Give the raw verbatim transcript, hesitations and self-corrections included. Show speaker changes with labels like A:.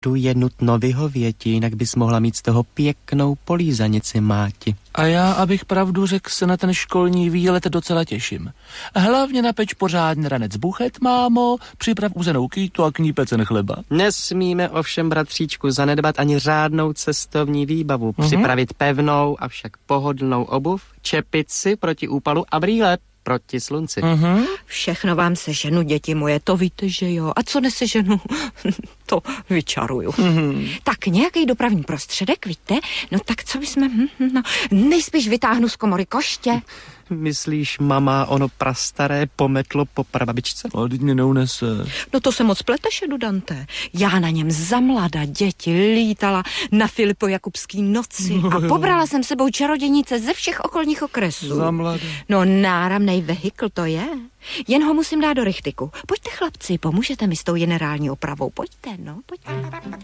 A: Tu je nutno vyhovět, jinak bys mohla mít z toho pěknou polízanici, máti.
B: A já, abych pravdu řekl, se na ten školní výlet docela těším. Hlavně napeč pořádný ranec buchet, mámo, připrav uzenou kýtu a k ní pecen chleba.
A: Nesmíme ovšem, bratříčku, zanedbat ani řádnou cestovní výbavu.
B: Mhm.
A: Připravit pevnou, avšak pohodlnou obuv, čepici proti úpalu a brýle proti slunci.
B: Mhm.
C: Všechno vám seženu, děti moje, to víte, že jo. A co neseženu, to vyčaruju.
B: Mhm.
C: Tak nějaký dopravní prostředek, víte? No tak co bychom, hm, hm, no, nejspíš vytáhnu z komory koště.
A: Myslíš, mama, ono prastaré pometlo po prababičce?
B: A teď mě neunese.
C: No to se moc pleteš, Dante. Já na něm za mlada děti lítala na Filipo Jakubský noci
B: No
C: a
B: jo.
C: pobrala jsem sebou čarodějnice ze všech okolních okresů.
B: Za mladé.
C: No náramnej vehikl to je. Jen ho musím dát do rychtyku. Pojďte, chlapci, pomůžete mi s tou generální opravou. Pojďte, no, pojďte.